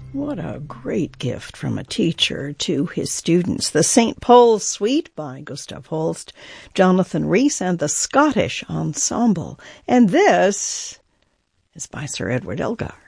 What a great gift from a teacher to his students. The St. Paul's Suite by Gustav Holst, Jonathan Rhys, and the Scottish Ensemble. And this is by Sir Edward Elgar.